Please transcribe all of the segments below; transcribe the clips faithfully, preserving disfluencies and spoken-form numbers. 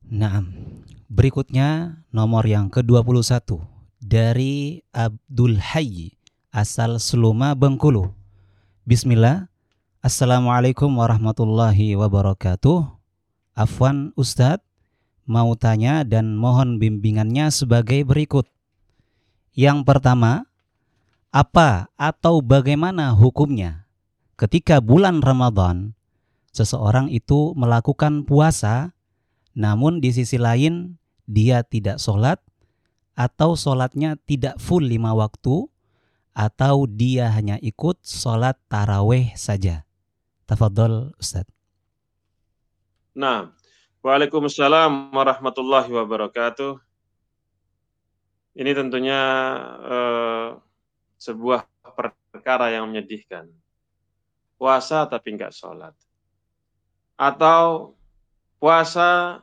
Naam. Berikutnya nomor yang ke dua puluh satu dari Abdul Hayy asal Seluma Bengkulu. Bismillah. Assalamualaikum warahmatullahi wabarakatuh. Afwan Ustadz, mau tanya dan mohon bimbingannya sebagai berikut. Yang pertama, apa atau bagaimana hukumnya ketika bulan Ramadan seseorang itu melakukan puasa, namun di sisi lain dia tidak sholat, atau sholatnya tidak full lima waktu, atau dia hanya ikut sholat taraweh saja. Tafadhol Ustaz. Nah, Waalaikumsalam warahmatullahi wabarakatuh. Ini tentunya eh, sebuah perkara yang menyedihkan. Puasa tapi enggak sholat. Atau puasa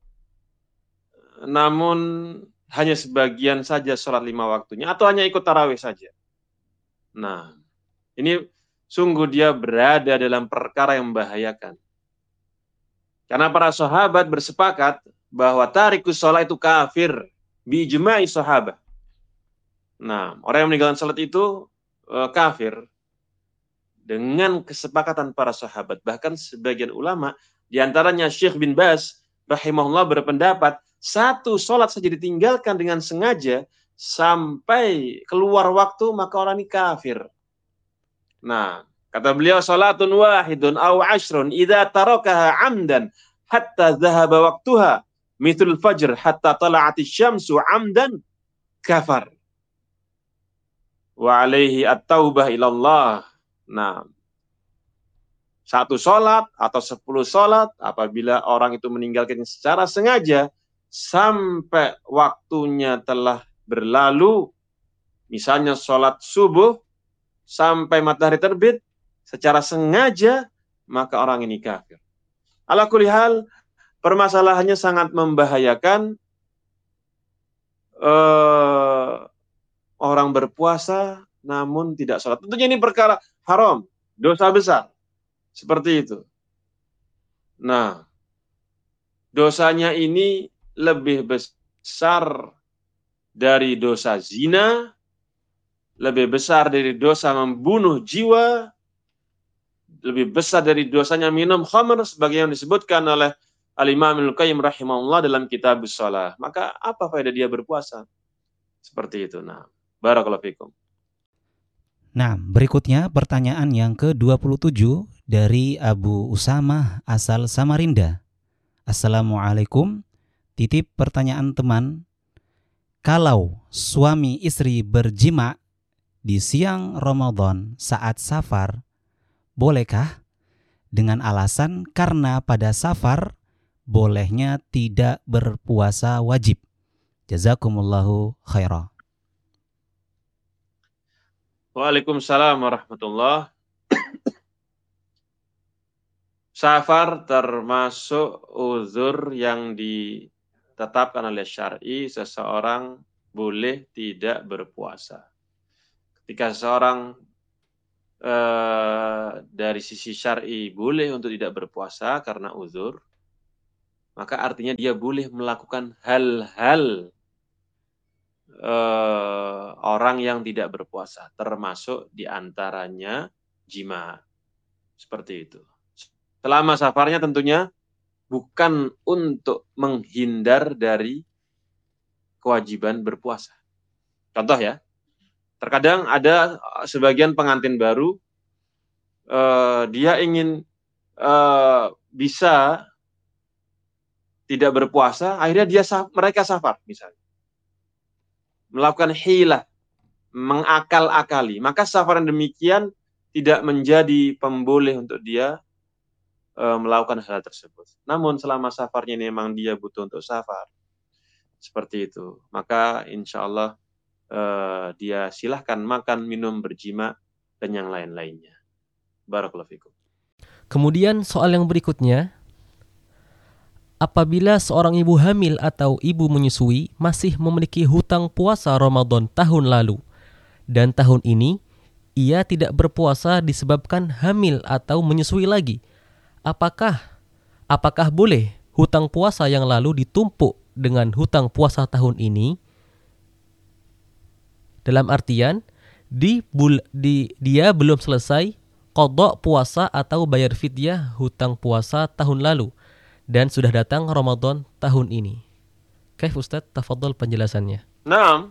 namun hanya sebagian saja sholat lima waktunya. Atau hanya ikut tarawih saja. Nah, ini sungguh dia berada dalam perkara yang membahayakan. Karena para sahabat bersepakat bahwa tarikus sholat itu kafir. Bi'ijma'i sahabat. Nah, orang yang meninggalkan sholat itu e, kafir. Dengan kesepakatan para sahabat. Bahkan sebagian ulama, diantaranya Syekh bin Baz, rahimahullah berpendapat, satu sholat saja ditinggalkan dengan sengaja, sampai keluar waktu, maka orang ini kafir. Nah, kata beliau, salatun wahidun aw ashrun idza tarakaha amdan hatta dhahaba waqtuha mithlul fajr hatta tala'atis syamsu amdan kafar. Wa alaihi at-taubah ilallah. Nah, satu sholat atau sepuluh sholat apabila orang itu meninggalkan secara sengaja sampai waktunya telah berlalu, misalnya sholat subuh sampai matahari terbit secara sengaja, maka orang ini kafir. Ala kulli hal, permasalahannya sangat membahayakan. Eh, orang berpuasa namun tidak sholat. Tentunya ini perkara haram, dosa besar. Seperti itu. Nah, dosanya ini lebih besar dari dosa zina, lebih besar dari dosa membunuh jiwa, lebih besar dari dosanya minum khamr, sebagai yang disebutkan oleh Al-Imam Ibnu Qayyim rahimahullah dalam kitab Shalah. Maka apa faedah dia berpuasa? Seperti itu. Nah, barakallahu fikum. Nah, berikutnya pertanyaan yang ke dua puluh tujuh dari Abu Usamah asal Samarinda. Assalamualaikum. Titip pertanyaan teman. Kalau suami istri berjima di siang Ramadan saat safar, bolehkah? Dengan alasan karena pada safar bolehnya tidak berpuasa wajib. Jazakumullahu khairah. Waalaikumsalam warahmatullahi. Safar termasuk uzur yang ditetapkan oleh syar'i, seseorang boleh tidak berpuasa. Ketika seseorang eh, dari sisi syar'i boleh untuk tidak berpuasa karena uzur, maka artinya dia boleh melakukan hal-hal eh, orang yang tidak berpuasa, termasuk diantaranya jima. Seperti itu. Selama safarnya tentunya bukan untuk menghindar dari kewajiban berpuasa. Contoh ya, terkadang ada sebagian pengantin baru, eh, dia ingin eh, bisa tidak berpuasa, akhirnya dia mereka safar misalnya. Melakukan hilah, mengakal-akali. Maka safar yang demikian tidak menjadi pemboleh untuk dia e, melakukan hal tersebut. Namun selama safarnya ini memang dia butuh untuk safar, seperti itu. Maka insya Allah e, dia silahkan makan, minum, berjima, dan yang lain-lainnya. Barakallahu fikum. Kemudian soal yang berikutnya, apabila seorang ibu hamil atau ibu menyusui masih memiliki hutang puasa Ramadan tahun lalu dan tahun ini ia tidak berpuasa disebabkan hamil atau menyusui lagi, apakah apakah boleh hutang puasa yang lalu ditumpuk dengan hutang puasa tahun ini, dalam artian di, bul, di dia belum selesai qadha puasa atau bayar fidyah hutang puasa tahun lalu dan sudah datang Ramadan tahun ini. Kaif Ustaz? Tafadhol penjelasannya. Naam.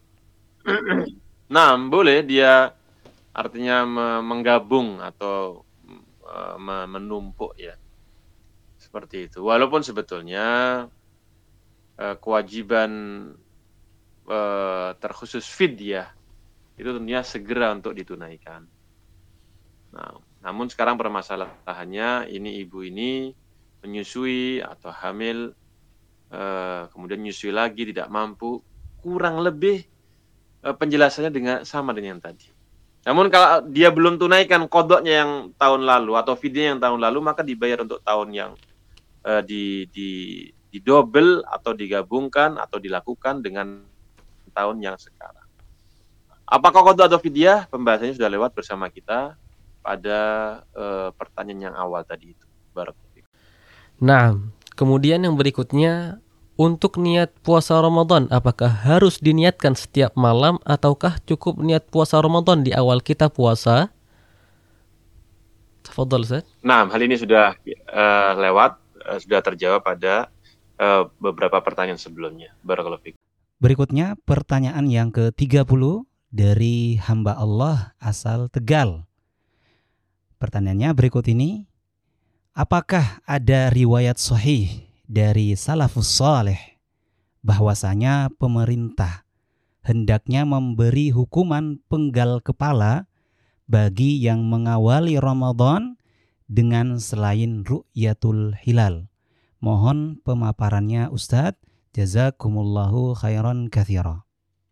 Naam, boleh dia artinya menggabung atau menumpuk ya. Seperti itu. Walaupun sebetulnya kewajiban terkhusus fidyah itu tentunya segera untuk ditunaikan. Nah, namun sekarang permasalahannya ini ibu ini menyusui atau hamil, kemudian menyusui lagi tidak mampu, kurang lebih penjelasannya dengan sama dengan yang tadi. Namun kalau dia belum tunaikan qadhanya yang tahun lalu atau fidyah yang tahun lalu, maka dibayar untuk tahun yang uh, di di didobel atau digabungkan atau dilakukan dengan tahun yang sekarang. Apakah qadha atau fidyah? Pembahasannya sudah lewat bersama kita pada uh, pertanyaan yang awal tadi itu. Barakallahu. Nah, kemudian yang berikutnya, untuk niat puasa Ramadan, apakah harus diniatkan setiap malam ataukah cukup niat puasa Ramadan di awal kita puasa? Tafadhol, Ustaz. Nah, hal ini sudah uh, lewat, uh, sudah terjawab pada uh, beberapa pertanyaan sebelumnya. Barakallahu fiik. Berikutnya pertanyaan yang ke tiga puluh dari hamba Allah asal Tegal. Pertanyaannya berikut ini. Apakah ada riwayat sahih dari salafus saleh bahwasanya pemerintah hendaknya memberi hukuman penggal kepala bagi yang mengawali Ramadan dengan selain ru'yatul hilal? Mohon pemaparannya Ustadz. Jazakumullahu khairan katsira.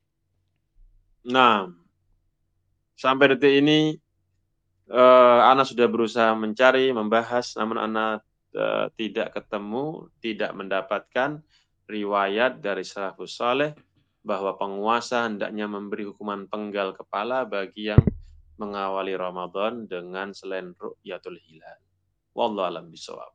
Nah, sampai detik ini uh, Ana sudah berusaha mencari, membahas, namun Ana uh, tidak ketemu, tidak mendapatkan riwayat dari salafus saleh bahwa penguasa hendaknya memberi hukuman penggal kepala bagi yang mengawali Ramadan dengan selain ru'yatul hilal. Wallahu a'lam bishawab.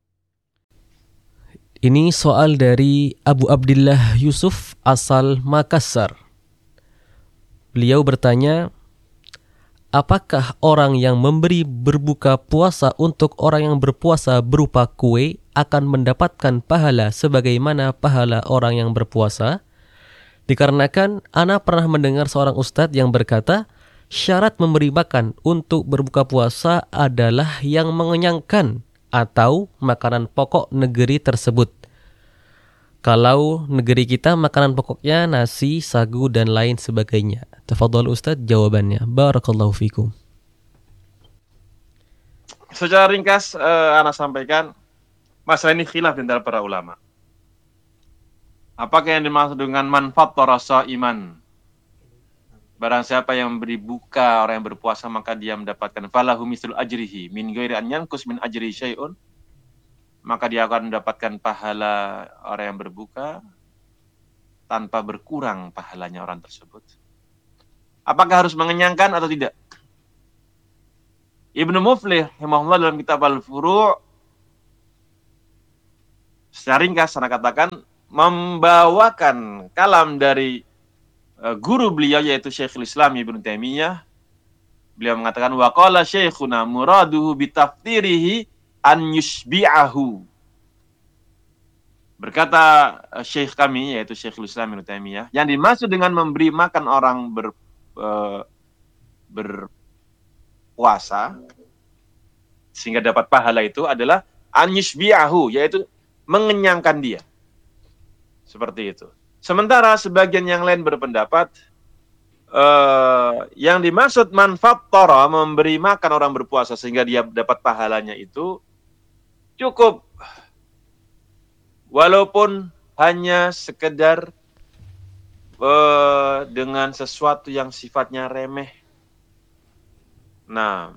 Ini soal dari Abu Abdillah Yusuf asal Makassar. Beliau bertanya, apakah orang yang memberi berbuka puasa untuk orang yang berpuasa berupa kue akan mendapatkan pahala sebagaimana pahala orang yang berpuasa? Dikarenakan ana pernah mendengar seorang ustadz yang berkata, syarat memberi makan untuk berbuka puasa adalah yang mengenyangkan atau makanan pokok negeri tersebut. Kalau negeri kita makanan pokoknya nasi, sagu, dan lain sebagainya. Tafadhol Ustadz jawabannya. Barakallahu fikum. Secara ringkas, uh, Ana sampaikan, masalah ini khilaf di antara para ulama. Apakah yang dimaksud dengan manfaat rasa iman? Barang siapa yang memberi buka orang yang berpuasa maka dia mendapatkan falahu mislu ajrihi min ghairi an yanqus min ajri syai'un, maka dia akan mendapatkan pahala orang yang berbuka tanpa berkurang pahalanya orang tersebut. Apakah harus mengenyangkan atau tidak? Ibnu Muflih rahimahullah dalam kitab Al-Furu' secara ringkas saya katakan membawakan kalam dari guru beliau yaitu Syekhul Islam Ibnu Taimiyah. Beliau mengatakan wa qala syekhuna muraduhu bitaftirihi an yusbi'ahu. Berkata syekh kami yaitu Syekhul Islam Ibnu Taimiyah, yang dimaksud dengan memberi makan orang ber uh, berpuasa sehingga dapat pahala itu adalah an yusbi'ahu, yaitu mengenyangkan dia. Seperti itu. Sementara sebagian yang lain berpendapat uh, yang dimaksud manfattara, memberi makan orang berpuasa sehingga dia dapat pahalanya itu cukup walaupun hanya sekedar uh, dengan sesuatu yang sifatnya remeh. Nah,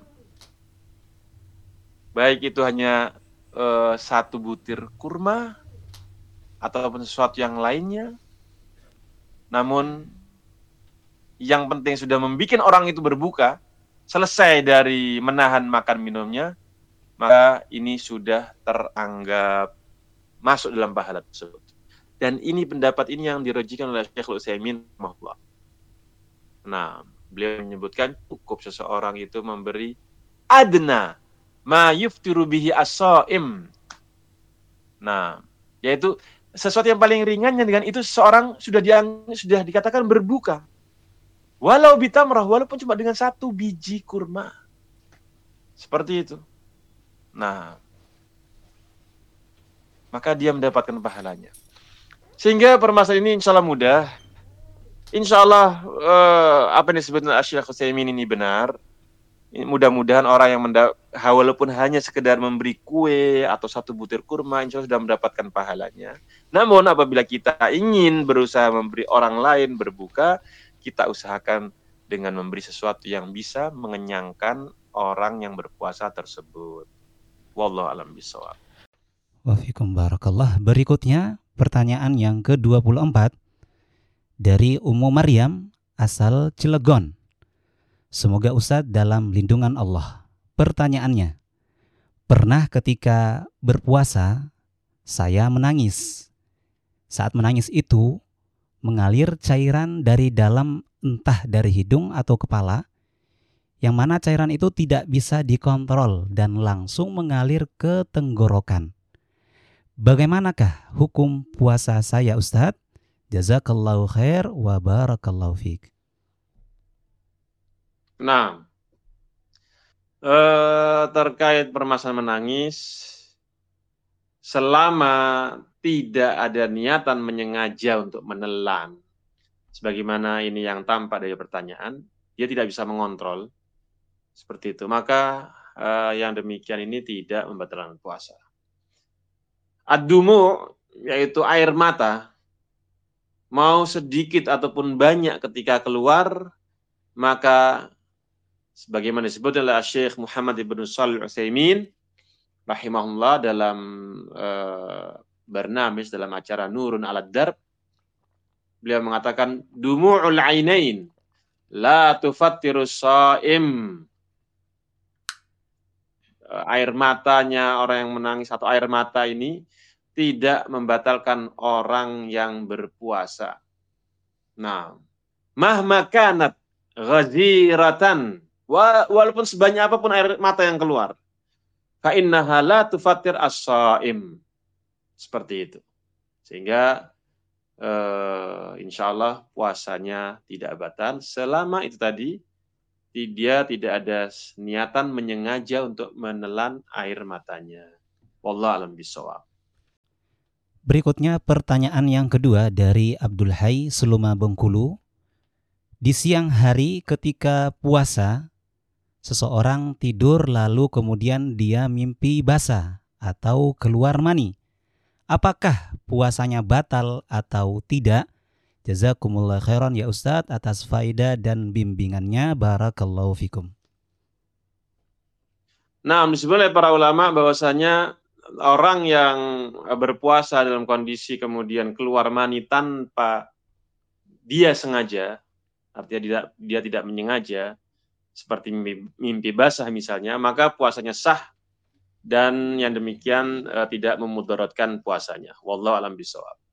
baik itu hanya uh, satu butir kurma ataupun sesuatu yang lainnya. Namun yang penting sudah membuat orang itu berbuka, selesai dari menahan makan minumnya, maka ini sudah teranggap masuk dalam pahala tersebut. Dan ini pendapat ini yang dirojikan oleh Syekhul Utsaimin rahimahullah. Nah, beliau menyebutkan cukup seseorang itu memberi adna ma yuftiru bihi as-shaim. Nah, yaitu sesuatu yang paling ringan yang dengan itu seseorang sudah diang, sudah dikatakan berbuka. Walau bitamrah, walaupun cuma dengan satu biji kurma. Seperti itu. Nah, maka dia mendapatkan pahalanya. Sehingga permasalahan ini insya Allah mudah. Insya Allah eh, apa yang disebut Syekh Utsaimin ini benar. Mudah-mudahan orang yang menda- walaupun hanya sekedar memberi kue atau satu butir kurma, insya Allah sudah mendapatkan pahalanya. Namun apabila kita ingin berusaha memberi orang lain berbuka, kita usahakan dengan memberi sesuatu yang bisa mengenyangkan orang yang berpuasa tersebut. Wallahu a'lam bishawab. Wa fikum barakallah. Berikutnya pertanyaan yang ke dua puluh empat dari Ummu Maryam asal Cilegon. Semoga Ustadz dalam lindungan Allah. Pertanyaannya, pernah ketika berpuasa saya menangis. Saat menangis itu mengalir cairan dari dalam entah dari hidung atau kepala, yang mana cairan itu tidak bisa dikontrol dan langsung mengalir ke tenggorokan. Bagaimanakah hukum puasa saya Ustadz? Jazakallahu khair wa barakallahu fiik. Nah, eh, terkait permasalahan menangis, selama tidak ada niatan menyengaja untuk menelan, sebagaimana ini yang tampak dari pertanyaan, dia tidak bisa mengontrol, seperti itu. Maka eh, yang demikian ini tidak membatalkan puasa. Ad-dumu, yaitu air mata, mau sedikit ataupun banyak ketika keluar, maka sebagaimana disebut oleh Syekh Muhammad ibn Shalih Al-Utsaimin rahimahullah dalam uh, barnamis dalam acara Nurun 'alad Darb, beliau mengatakan dumu'ul ainain la tufattirus shaim. Uh, air matanya orang yang menangis atau air mata ini tidak membatalkan orang yang berpuasa. Nah, mahma kanat ghaziratan, walaupun sebanyak apapun air mata yang keluar, fa innaha la tufattir as-shaim. Seperti itu. Sehingga uh, insya Allah puasanya tidak batal selama itu tadi dia tidak ada niatan menyengaja untuk menelan air matanya. Wallahu a'lam bishawab. Berikutnya pertanyaan yang kedua dari Abdul Hai Seluma Bengkulu. Di siang hari ketika puasa, seseorang tidur lalu kemudian dia mimpi basah atau keluar mani. Apakah puasanya batal atau tidak? Jazakumullah khairan ya Ustadz atas faedah dan bimbingannya. Barakallahu fikum. Nah, disebut oleh para ulama bahwasanya orang yang berpuasa dalam kondisi kemudian keluar mani tanpa dia sengaja, artinya dia, dia tidak menyengaja, seperti mimpi, mimpi basah misalnya, maka puasanya sah dan yang demikian uh, tidak memudaratkan puasanya. Wallahu a'lam bishawab.